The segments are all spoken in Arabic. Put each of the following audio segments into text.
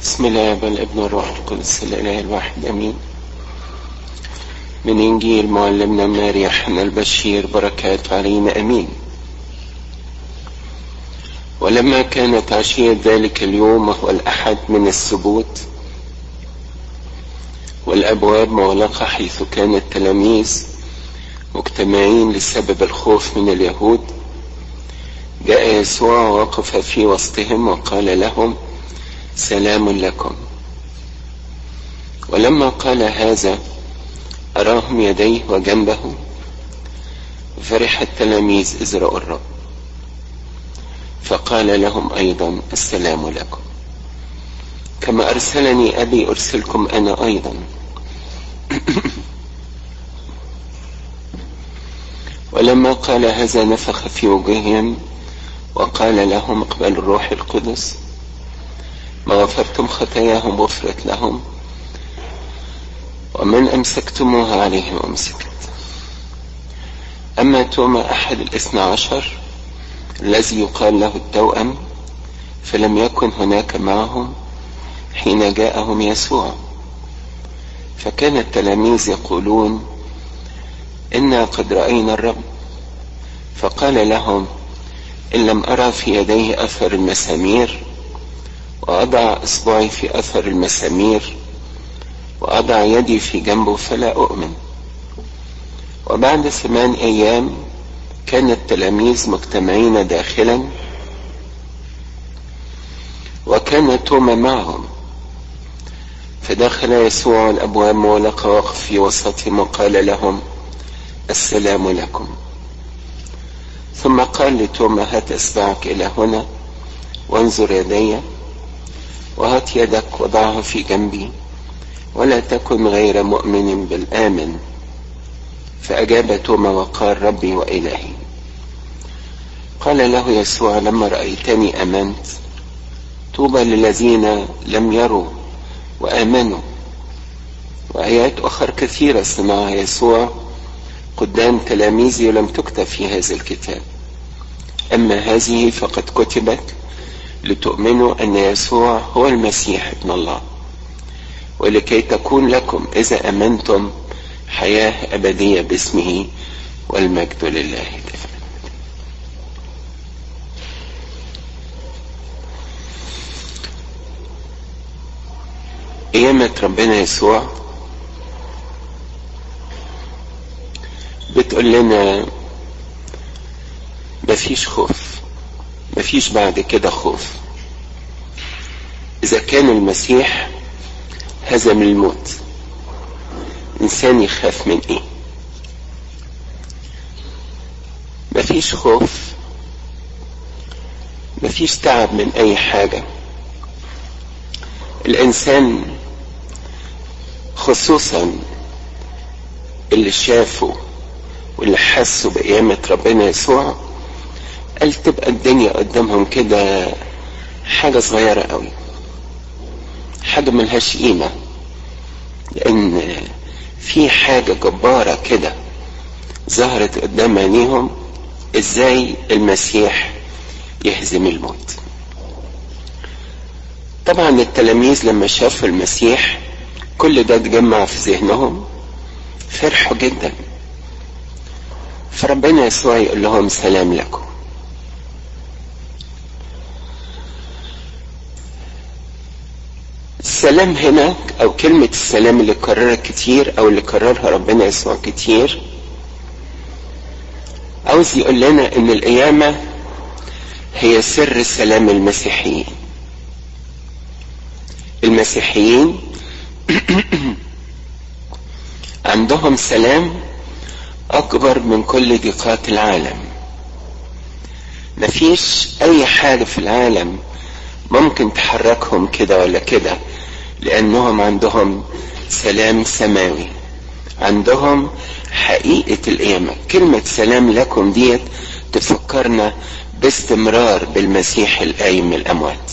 بسم الله والابن والروح القدس الإله الواحد أمين. من إنجيل معلمنا ماري يوحنا البشير، بركات علينا أمين. ولما كانت عشية ذلك اليوم وهو الأحد من السبوت والأبواب مغلقة، حيث كان التلاميذ مجتمعين لسبب الخوف من اليهود، جاء يسوع ووقف في وسطهم وقال لهم: سلام لكم. ولما قال هذا أراهم يديه وجنبه، فرح التلاميذ إذ رأوا الرب، فقال لهم أيضا: السلام لكم، كما أرسلني أبي أرسلكم أنا أيضا. ولما قال هذا نفخ في وجوههم وقال لهم: اقبلوا الروح القدس، ما غفرتم خطاياهم غفرت لهم، ومن أمسكتموها عليهم أمسكت. أما توما أحد 12 الذي يقال له التوأم، فلم يكن هناك معهم حين جاءهم يسوع. فكان التلاميذ يقولون: إنا قد رأينا الرب. فقال لهم: إن لم أرى في يديه أثر المسامير، وأضع إصبعي في أثر المسامير، وأضع يدي في جنبه، فلا أؤمن. وبعد 8 أيام كان التلاميذ مجتمعين داخلا، وكان توما معهم. فدخل يسوع الأبواب مغلقة وقف في وسطهم وقال لهم: السلام لكم. ثم قال لتوما: هات إصبعك إلى هنا وانظر يدي، وهات يدك وضعها في جنبي، ولا تكن غير مؤمن بل آمن. فأجاب توما وقال: ربي وإلهي. قال له يسوع: لما رأيتني آمنت. طوبى للذين لم يروا وآمنوا. وآيات أخرى كثيرة صنعها يسوع قدام تلاميذه ولم تكتب في هذا الكتاب، أما هذه فقد كتبت لتؤمنوا أن يسوع هو المسيح ابن الله، ولكي تكون لكم إذا أمنتم حياة أبدية باسمه، والمجد لله دائما. قيامة ربنا يسوع بتقول لنا مفيش خوف، مفيش بعد كده خوف. إذا كان المسيح هزم الموت، إنسان يخاف من إيه؟ مفيش خوف، مفيش تعب من أي حاجة. الإنسان خصوصا اللي شافوا واللي حسوا بقيامة ربنا يسوع، قال تبقى الدنيا قدامهم كده حاجة صغيرة قوي، حاجة ملهاش قيمة، لأن في حاجة جبارة كده ظهرت قدام عينيهم، ازاي المسيح يهزم الموت. طبعا التلاميذ لما شافوا المسيح كل ده اتجمع في ذهنهم، فرحوا جدا. فربنا يسوع يقول لهم: سلام لكم. السلام هنا، او كلمة السلام اللي كررها كتير، او اللي كررها ربنا يسوع كتير، عاوز يقول لنا ان القيامة هي سر سلام المسيحيين. المسيحيين عندهم سلام اكبر من كل ضيقات العالم. مفيش اي حاجة في العالم ممكن تحركهم كده ولا كده، لانهم عندهم سلام سماوي، عندهم حقيقة القيامة. كلمة سلام لكم ديت تفكرنا باستمرار بالمسيح القايم من الاموات.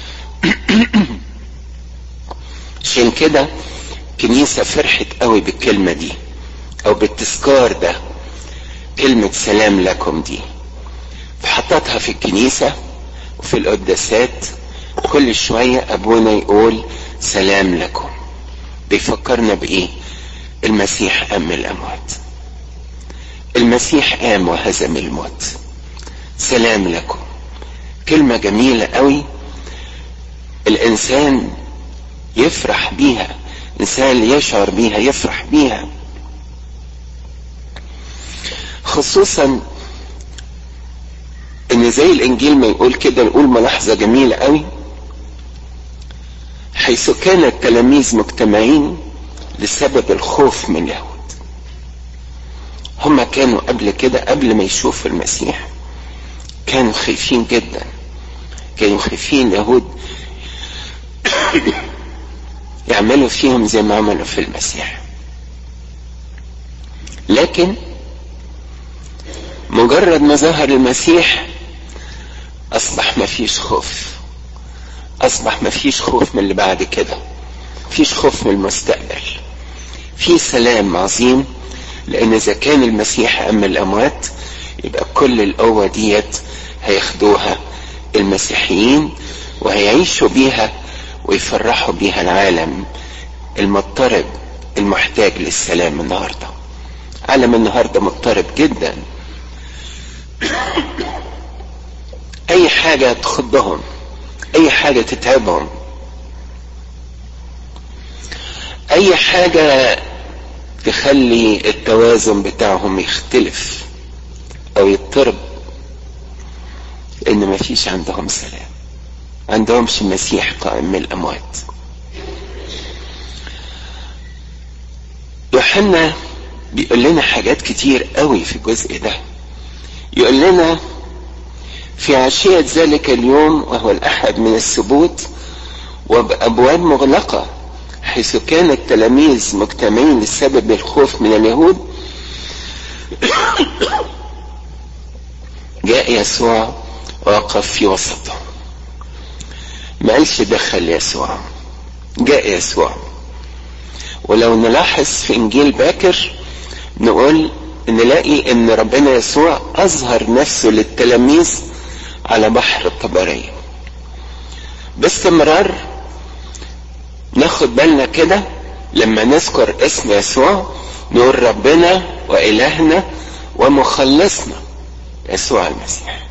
عشان كده كنيسة فرحت قوي بالكلمة دي، او بالتذكار ده، كلمة سلام لكم دي، فحطتها في الكنيسة وفي القداسات كل شوية ابونا يقول سلام لكم. بيفكرنا بايه؟ المسيح قام من الاموات، المسيح قام وهزم الموت. سلام لكم، كلمة جميلة قوي الانسان يفرح بيها، الانسان اللي يشعر بيها يفرح بيها، خصوصا ان زي الانجيل ما يقول كده. نقول ملاحظة جميلة قوي، حيث كان التلاميذ مجتمعين لسبب الخوف من اليهود. هم كانوا قبل كده، قبل ما يشوفوا المسيح، كانوا خايفين جدا، كانوا خايفين اليهود يعملوا فيهم زي ما عملوا في المسيح. لكن مجرد ما ظهر المسيح اصبح ما فيش خوف، اصبح ما فيش خوف من اللي بعد كده، فيش خوف من المستقبل، في سلام عظيم. لان اذا كان المسيح قام من الاموات يبقى كل القوة ديت هياخدوها المسيحيين وهيعيشوا بيها ويفرحوا بيها العالم المضطرب المحتاج للسلام. النهاردة عالم النهاردة مضطرب جدا، اي حاجة تخضهم، اي حاجة تتعبهم، اي حاجة تخلي التوازن بتاعهم يختلف او يضطرب، لان ما فيش عندهم سلام، عندهمش المسيح قائم من الاموات. يوحنا بيقول لنا حاجات كتير قوي في الجزء ده. يقول لنا في عشية ذلك اليوم وهو الأحد من السبوت وبأبواب مغلقة، حيث كان التلاميذ مجتمعين لسبب الخوف من اليهود، جاء يسوع ووقف في وسطهم. ما قالش دخل يسوع، جاء يسوع. ولو نلاحظ في انجيل باكر نلاقي ان ربنا يسوع اظهر نفسه للتلاميذ على بحر الطبرية باستمرار. ناخد بالنا كده لما نذكر اسم يسوع نقول ربنا وإلهنا ومخلصنا يسوع المسيح.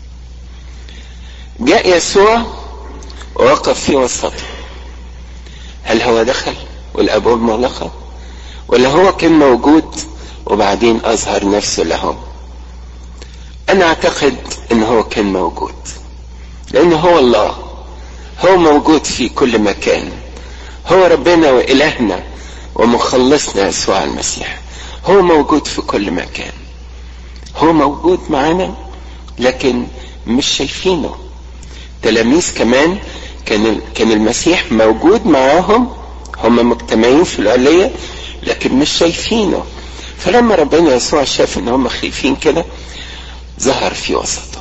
جاء يسوع ووقف في وسطه. هل هو دخل والابواب مغلقة، ولا هو كان موجود وبعدين اظهر نفسه لهم؟ انا اعتقد ان هو كان موجود، لان هو الله، هو موجود في كل مكان، هو ربنا وإلهنا ومخلصنا يسوع المسيح، هو موجود في كل مكان، هو موجود معنا لكن مش شايفينه. تلاميذ كمان كان المسيح موجود معاهم، هم مجتمعين في العلية لكن مش شايفينه. فلما ربنا يسوع شاف ان هم خايفين كده ظهر في وسطهم.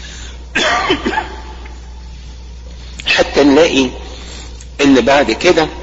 حتى نلاقي ان بعد كده